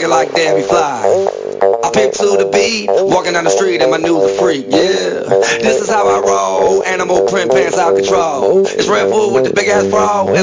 looking like Debbie Fly. I pimp to the beat, walking down the street and my news a freak, yeah. This is how I roll, animal print pants out control. It's Red Bull with the big ass bra.